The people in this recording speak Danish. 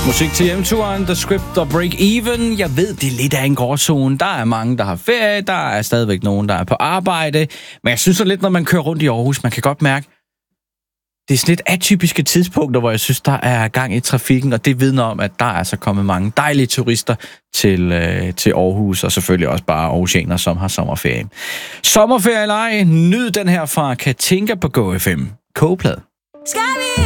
Musik til hjemturen, The Script og Break Even. Jeg ved, det er lidt af en gråzone. Der er mange, der har ferie. Der er stadigvæk nogen, der er på arbejde. Men jeg synes så lidt, når man kører rundt i Aarhus, man kan godt mærke, det er sådan lidt atypiske tidspunkter, hvor jeg synes, der er gang i trafikken, og det vidner om, at der er så kommet mange dejlige turister til Aarhus, og selvfølgelig også bare aarhusianer, som har sommerferie. Sommerferie eller ej, nyd den her fra Katinka på GoFM. Kogeplade.